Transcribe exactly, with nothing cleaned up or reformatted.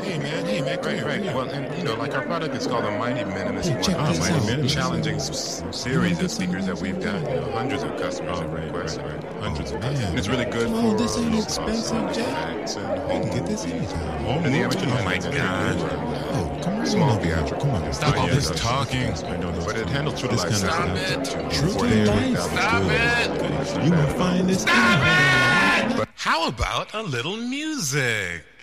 Hey man, hey man, Right, right. Well, and you know, like our product is called the Mighty Minimus. Hey, check one, this Mighty out. Minimus. Challenging s- series of speakers that we've got. You know, hundreds of customers have requested. Hundreds of customers. And it's really good Come for on, this ain't low expensive, cost Jack. effects and You home can get this movies. anytime. Home and the amateur Oh my God. Oh, come on, Small over here. theatrical. Come on, Stop all Look at this this. talking. I know, but it handles true This life. kind of sound. Stop it. True to forty-eight life. thousand Stop good. it. You will find this. Stop it! How about a little music?